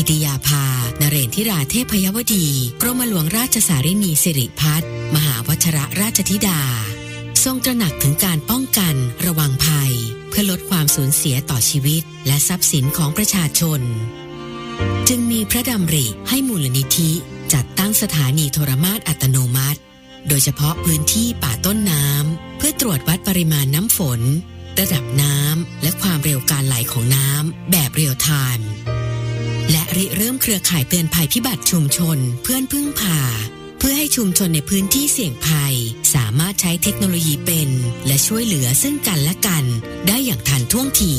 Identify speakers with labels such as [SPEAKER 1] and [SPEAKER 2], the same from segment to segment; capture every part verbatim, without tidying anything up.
[SPEAKER 1] ติยาภานเรศธิราเทพยวดีกรมหลวงราชสารินีสิริพัฒน์มหาวชิรราชธิดาทรงตระหนักถึงการป้องกันระวังภัยเพื่อลดความสูญเสียต่อชีวิตและทรัพย์สินของประชาชนจึงมีพระดำริให้มูลนิธิจัดตั้งสถานีโทรมาตรอัตโนมัติโดยเฉพาะพื้นที่ป่าต้นน้ำเพื่อตรวจวัดปริมาณน้ำฝนระดับน้ำและความเร็วการไหลของน้ำแบบเรียลไทม์และริเริ่มเครือข่ายเตือนภัยพิบัติชุมชนเพื่อนพึ่งพาเพื่อให้ชุมชนในพื้นที่เสี่ยงภัยสามารถใช้เทคโนโลยีเป็นและช่วยเหลือซึ่งกันและกันได้อย่างทันท่วงที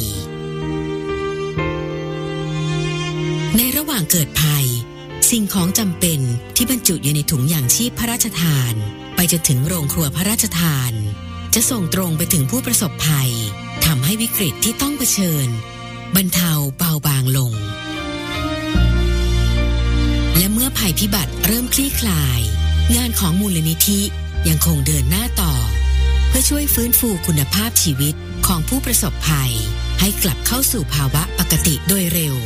[SPEAKER 1] ในระหว่างเกิดภัยสิ่งของจำเป็นที่บรรจุอยู่ในถุงยางชีพพระราชทานไปจนถึงโรงครัวพระราชทานจะส่งตรงไปถึงผู้ประสบภัยทำให้วิกฤตที่ต้องเผชิญบรรเทาเบาบางลงและเมื่อภัยพิบัติเริ่มคลี่คลายงานของมูลนิธิยังคงเดินหน้าต่อเพื่อช่วยฟื้นฟูคุณภาพชีวิตของผู้ประสบภัยให้กลับเข้าสู่ภาวะปกติโดยเร็ว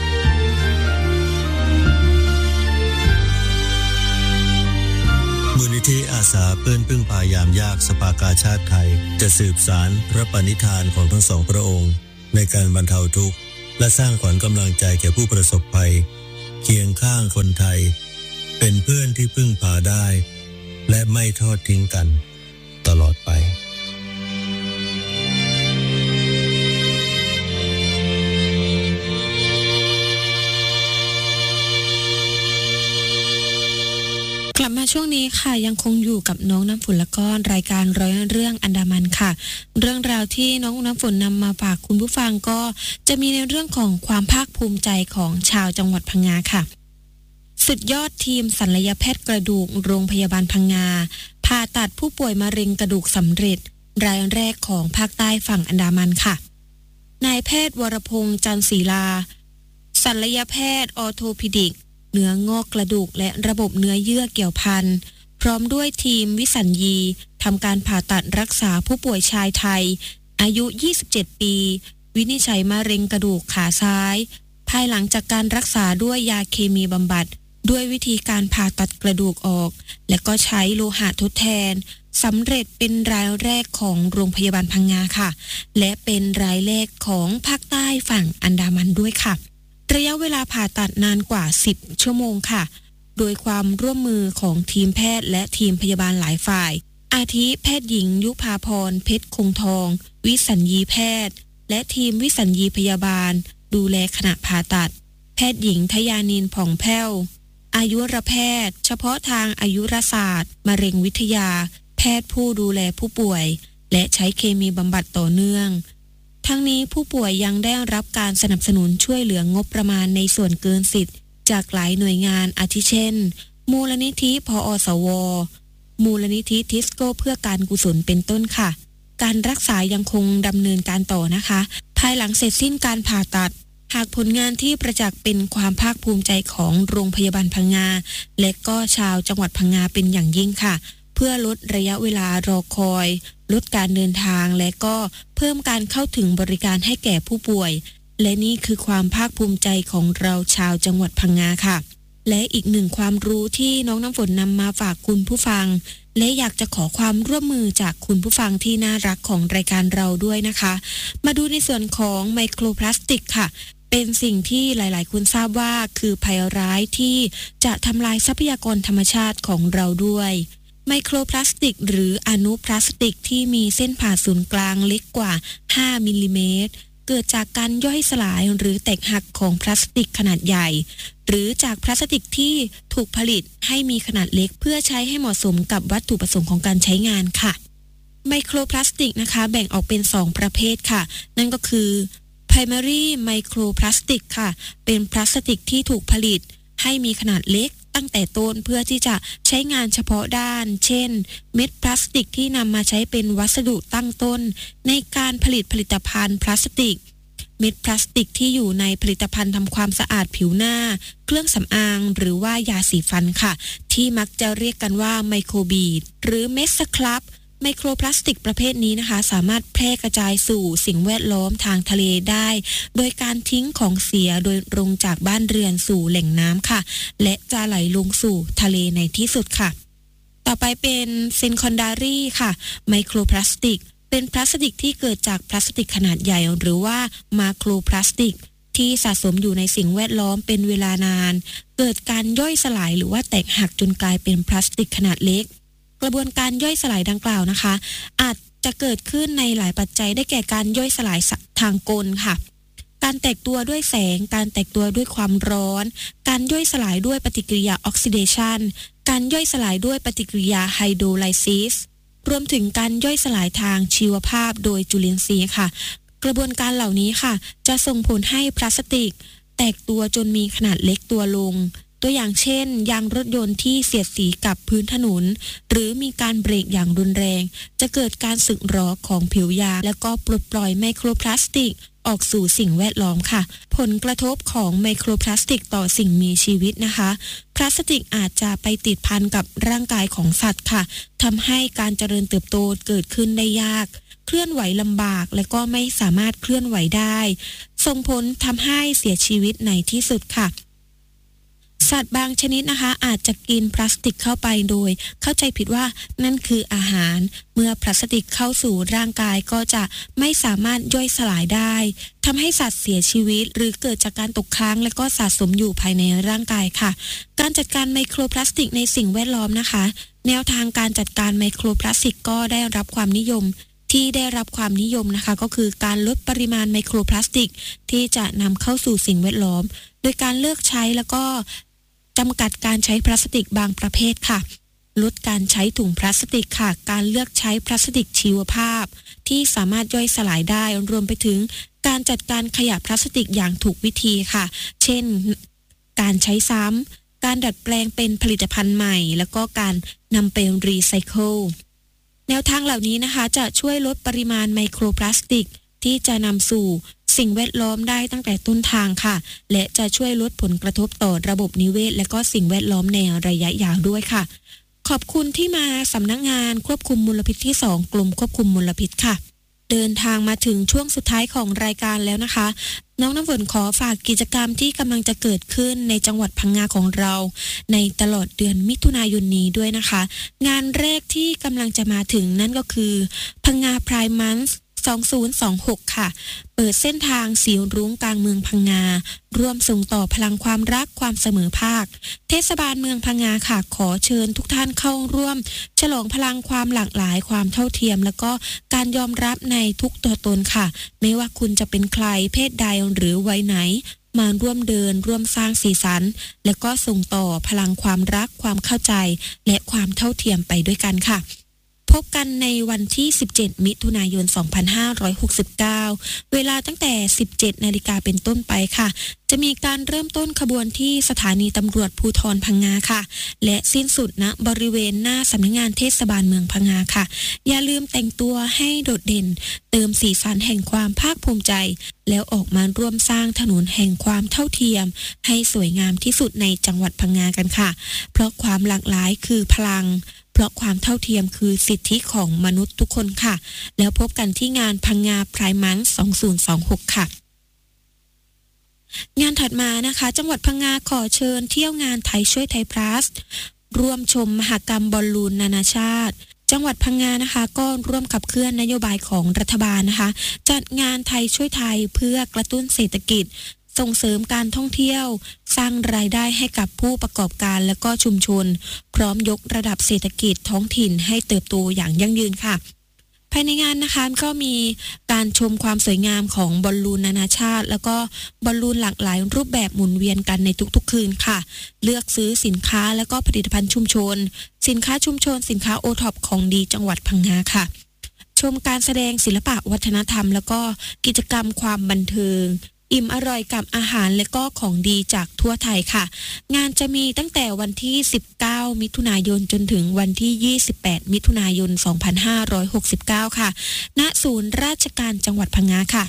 [SPEAKER 2] มูลนิธิอาสาเพื่อนพึ่งพายามยากสภากาชาติไทยจะสืบสานพระปณิธานของทั้งสองพระองค์ในการบรรเทาทุกข์และสร้างขวัญกำลังใจแก่ผู้ประสบภัยเคียงข้างคนไทยเป็นเพื่อนที่พึ่งพาได้และไม่ทอดทิ้งกันตลอดไป
[SPEAKER 3] กลับมาช่วงนี้ค่ะยังคงอยู่กับน้องน้ำฝนและก็รายการร้อยเรื่องอันดามันค่ะเรื่องราวที่น้องน้ำฝนนำมาฝากคุณผู้ฟังก็จะมีในเรื่องของความภาคภูมิใจของชาวจังหวัดพังงาค่ะสุดยอดทีมศัลยแพทย์กระดูกโรงพยาบาลพังงาผ่าตัดผู้ป่วยมะเร็งกระดูกสำเร็จรายแรกของภาคใต้ฝั่งอันดามันค่ะนายแพทย์วรพงษ์จันทร์ศรีลาศัลยแพทย์ออร์โทพิดิกเนื้องอกกระดูกและระบบเนื้อเยื่อเกี่ยวพันพร้อมด้วยทีมวิสัญญีทำการผ่าตัดรักษาผู้ป่วยชายไทยอายุยี่สิบเจ็ดปีวินิจฉัยมะเร็งกระดูกขาซ้ายภายหลังจากการรักษาด้วยยาเคมีบำบัดด้วยวิธีการผ่าตัดกระดูกออกและก็ใช้โลหะทดแทนสำเร็จเป็นรายแรกของโรงพยาบาลพังงาค่ะและเป็นรายแรกของภาคใต้ฝั่งอันดามันด้วยค่ะระยะเวลาผ่าตัดนานกว่าสิบชั่วโมงค่ะโดยความร่วมมือของทีมแพทย์และทีมพยาบาลหลายฝ่ายอาทิแพทย์หญิงยุพาพรเพชรคงทองวิสัญญีแพทย์และทีมวิสัญญีพยาบาลดูแลขณะผ่าตัดแพทย์หญิงทยานินผ่องแผ้วอายุรแพทย์เฉพาะทางอายุรศาสตร์มะเร็งวิทยาแพทย์ผู้ดูแลผู้ป่วยและใช้เคมีบำบัดต่อเนื่องทั้งนี้ผู้ป่วยยังได้รับการสนับสนุนช่วยเหลืองบประมาณในส่วนเกินสิทธิ์จากหลายหน่วยงานอาทิเช่นมูลนิธิพอสวมูลนิธิทิสโก้เพื่อการกุศลเป็นต้นค่ะการรักษายังคงดำเนินการต่อนะคะภายหลังเสร็จสิ้นการผ่าตัดหากผลงานที่ประจักษ์เป็นความภาคภูมิใจของโรงพยาบาลพังงาและก็ชาวจังหวัดพังงาเป็นอย่างยิ่งค่ะเพื่อลดระยะเวลารอคอยลดการเดินทางและก็เพิ่มการเข้าถึงบริการให้แก่ผู้ป่วยและนี่คือความภาคภูมิใจของเราชาวจังหวัดพังงาค่ะและอีกหนึ่งความรู้ที่น้องน้ำฝนนำมาฝากคุณผู้ฟังและอยากจะขอความร่วมมือจากคุณผู้ฟังที่น่ารักของรายการเราด้วยนะคะมาดูในส่วนของไมโครพลาสติกค่ะเป็นสิ่งที่หลายๆคนทราบว่าคือภัยร้ายที่จะทำลายทรัพยากรธรรมชาติของเราด้วยไมโครพลาสติกหรืออนุพลาสติกที่มีเส้นผ่าศูนย์กลางเล็กกว่าห้ามิลลิเมตรเกิดจากการย่อยสลายหรือแตกหักของพลาสติกขนาดใหญ่หรือจากพลาสติกที่ถูกผลิตให้มีขนาดเล็กเพื่อใช้ให้เหมาะสมกับวัตถุประสงค์ของการใช้งานค่ะไมโครพลาสติกนะคะแบ่งออกเป็นสองประเภทค่ะนั่นก็คือ primary microplastic ค่ะเป็นพลาสติกที่ถูกผลิตให้มีขนาดเล็กตั้งแต่ต้นเพื่อที่จะใช้งานเฉพาะด้านเช่นเม็ดพลาสติกที่นำมาใช้เป็นวัสดุตั้งต้นในการผลิตผลิตภัณฑ์พลาสติกเม็ดพลาสติกที่อยู่ในผลิตภัณฑ์ทำความสะอาดผิวหน้าเครื่องสำอางหรือว่ายาสีฟันค่ะที่มักจะเรียกกันว่าไมโครบีดหรือเม็ดสครับไมโครพลาสติกประเภทนี้นะคะสามารถแพร่กระจายสู่สิ่งแวดล้อมทางทะเลได้โดยการทิ้งของเสียโดยลงจากบ้านเรือนสู่แหล่งน้ำค่ะและจะไหลลงสู่ทะเลในที่สุดค่ะต่อไปเป็นเซนคอนดารีค่ะไมโครพลาสติกเป็นพลาสติกที่เกิดจากพลาสติกขนาดใหญ่หรือว่ามาโครพลาสติกที่สะสมอยู่ในสิ่งแวดล้อมเป็นเวลานานเกิดการย่อยสลายหรือว่าแตกหักจนกลายเป็นพลาสติกขนาดเล็กกระบวนการย่อยสลายดังกล่าวนะคะอาจจะเกิดขึ้นในหลายปัจจัยได้แก่การย่อยสลายทางกลค่ะการแตกตัวด้วยแสงการแตกตัวด้วยความร้อนการย่อยสลายด้วยปฏิกิริยาออกซิเดชันการย่อยสลายด้วยปฏิกิริยาไฮโดรไลซิสรวมถึงการย่อยสลายทางชีวภาพโดยจุลินทรีย์ค่ะกระบวนการเหล่านี้ค่ะจะส่งผลให้พลาสติกแตกตัวจนมีขนาดเล็กตัวลงตัวอย่างเช่นยางรถยนต์ที่เสียดสีกับพื้นถนนหรือมีการเบรกอย่างรุนแรงจะเกิดการสึกหรอของผิวยางและก็ปลดปล่อยไมโครพลาสติกออกสู่สิ่งแวดล้อมค่ะผลกระทบของไมโครพลาสติกต่อสิ่งมีชีวิตนะคะพลาสติกอาจจะไปติดพันกับร่างกายของสัตว์ค่ะทำให้การเจริญเติบโตเกิดขึ้นได้ยากเคลื่อนไหวลำบากและก็ไม่สามารถเคลื่อนไหวได้ส่งผลทำให้เสียชีวิตในที่สุดค่ะสัตว์บางชนิดนะคะอาจจะกินพลาสติกเข้าไปโดยเข้าใจผิดว่านั่นคืออาหารเมื่อพลาสติกเข้าสู่ร่างกายก็จะไม่สามารถย่อยสลายได้ทำให้สัตว์เสียชีวิตหรือเกิดจากการตกค้างและก็สะสมอยู่ภายในร่างกายค่ะการจัดการไมโครพลาสติกในสิ่งแวดล้อมนะคะแนวทางการจัดการไมโครพลาสติกก็ได้รับความนิยมที่ได้รับความนิยมนะคะก็คือการลดปริมาณไมโครพลาสติกที่จะนำเข้าสู่สิ่งแวดล้อมโดยการเลิกใช้แล้วก็จำกัดการใช้พลาสติกบางประเภทค่ะลดการใช้ถุงพลาสติกค่ะการเลือกใช้พลาสติกชีวภาพที่สามารถย่อยสลายได้รวมไปถึงการจัดการขยะพลาสติกอย่างถูกวิธีค่ะเช่นการใช้ซ้ำการดัดแปลงเป็นผลิตภัณฑ์ใหม่แล้วก็การนำไปรีไซเคิลแนวทางเหล่านี้นะคะจะช่วยลดปริมาณไมโครพลาสติกที่จะนำสู่สิ่งแวดล้อมได้ตั้งแต่ต้นทางค่ะและจะช่วยลดผลกระทบต่อระบบนิเวศและก็สิ่งแวดล้อมในระยะยาวด้วยค่ะขอบคุณที่มาสำนักงานควบคุมมลพิษที่สองกรมควบคุมมลพิษค่ะเดินทางมาถึงช่วงสุดท้ายของรายการแล้วนะคะน้องน้ำฝนขอฝากกิจกรรมที่กำลังจะเกิดขึ้นในจังหวัดพังงาของเราในตลอดเดือนมิถุนายนนี้ด้วยนะคะงานแรกที่กำลังจะมาถึงนั่นก็คือพังงาไพร์มันส์สองพันยี่สิบหกค่ะเปิดเส้นทางสีรุ้งกลางเมืองพังงาร่วมส่งต่อพลังความรักความเสมอภาคเทศบาลเมืองพังงาค่ะขอเชิญทุกท่านเข้าร่วมฉลองพลังความหลากหลายความเท่าเทียมแล้วก็การยอมรับในทุกตัวตนค่ะไม่ว่าคุณจะเป็นใครเพศใดหรือวัยไหนมาร่วมเดินร่วมสร้างสีสันและก็ส่งต่อพลังความรักความเข้าใจและความเท่าเทียมไปด้วยกันค่ะพบกันในวันที่สิบเจ็ดมิถุนายนสองพันห้าร้อยหกสิบเก้าเวลาตั้งแต่ สิบเจ็ดนาฬิกาเป็นต้นไปค่ะจะมีการเริ่มต้นขบวนที่สถานีตำรวจภูธรพังงาค่ะและสิ้นสุดณบริเวณหน้าสำนักงานเทศบาลเมืองพังงาค่ะอย่าลืมแต่งตัวให้โดดเด่นเติมสีสันแห่งความภาคภูมิใจแล้วออกมาร่วมสร้างถนนแห่งความเท่าเทียมให้สวยงามที่สุดในจังหวัดพังงากันค่ะเพราะความหลากหลายคือพลังเพราะความเท่าเทียมคือสิทธิของมนุษย์ทุกคนค่ะแล้วพบกันที่งานพังงาไพร์มันส์สองพันยี่สิบหกค่ะงานถัดมานะคะจังหวัดพังงาขอเชิญเที่ยวงานไทยช่วยไทยพลัสร่วมชมมหกรรมบอลลูนนานาชาติจังหวัดพังงานะคะก็ร่วมขับเคลื่อนนโยบายของรัฐบาลนะคะจัดงานไทยช่วยไทยเพื่อกระตุ้นเศรษฐกิจส่งเสริมการท่องเที่ยวสร้างรายได้ให้กับผู้ประกอบการและก็ชุมชนพร้อมยกระดับเศรษฐกิจท้องถิ่นให้เติบโตอย่างยั่งยืนค่ะภายในงานนะคะก็มีการชมความสวยงามของบอลลูนนานาชาติแล้วก็บอลลูนหลากหลายรูปแบบหมุนเวียนกันในทุกๆคืนค่ะเลือกซื้อสินค้าและก็ผลิตภัณฑ์ชุมชนสินค้าชุมชนสินค้าโอท็อปของดีจังหวัดพังงาค่ะชมการแสดงศิลปะวัฒนธรรมแล้วก็กิจกรรมความบันเทิงอิ่มอร่อยกับอาหารและก็ของดีจากทั่วไทยค่ะงานจะมีตั้งแต่วันที่สิบเก้ามิถุนายนจนถึงวันที่ยี่สิบแปดมิถุนายนสองพันห้าร้อยหกสิบเก้าค่ะณศูนย์ราชการจังหวัดพังงาค่ะ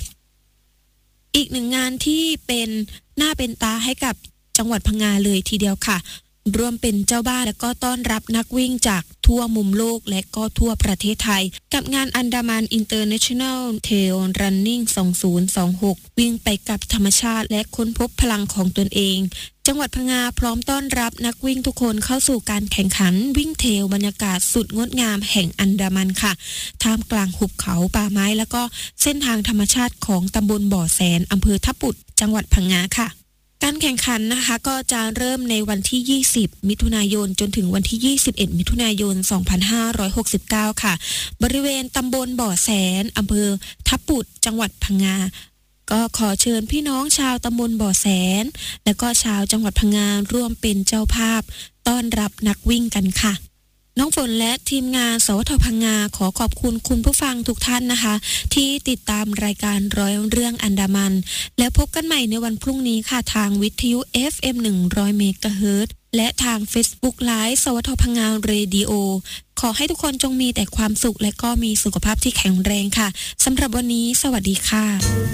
[SPEAKER 3] อีกหนึ่งงานที่เป็นหน้าเป็นตาให้กับจังหวัดพังงาเลยทีเดียวค่ะร่วมเป็นเจ้าบ้านและก็ต้อนรับนักวิ่งจากทั่วมุมโลกและก็ทั่วประเทศไทยกับงานอันดามัน International Trail Running สองพันยี่สิบหกวิ่งไปกับธรรมชาติและค้นพบพลังของตนเองจังหวัดพังงาพร้อมต้อนรับนักวิ่งทุกคนเข้าสู่การแข่งขันวิ่งเทรลบรรยากาศสุดงดงามแห่งอันดามันค่ะท่ามกลางหุบเขาป่าไม้แล้วก็เส้นทางธรรมชาติของตำบลบ่อแสนอำเภอทับปุดจังหวัดพังงาค่ะการแข่งขันนะคะก็จะเริ่มในวันที่ยี่สิบมิถุนายนจนถึงวันที่ยี่สิบเอ็ดมิถุนายนสองพันห้าร้อยหกสิบเก้าค่ะบริเวณตำบลบ่อแสนอำเภอทับปุดจังหวัดพังงาก็ขอเชิญพี่น้องชาวตำบลบ่อแสนและก็ชาวจังหวัดพังงาร่วมเป็นเจ้าภาพต้อนรับนักวิ่งกันค่ะน้องฝนและทีมงานสวทพังงาขอขอบคุณคุณผู้ฟังทุกท่านนะคะที่ติดตามรายการร้อยเรื่องอันดามันแล้วพบกันใหม่ในวันพรุ่งนี้ค่ะทางวิทยุ เอฟ เอ็ม หนึ่งร้อย เมกะเฮิรตซ์และทาง Facebook Live สวทพังงาเรดิโอขอให้ทุกคนจงมีแต่ความสุขและก็มีสุขภาพที่แข็งแรงค่ะสำหรับวันนี้สวัสดีค่ะ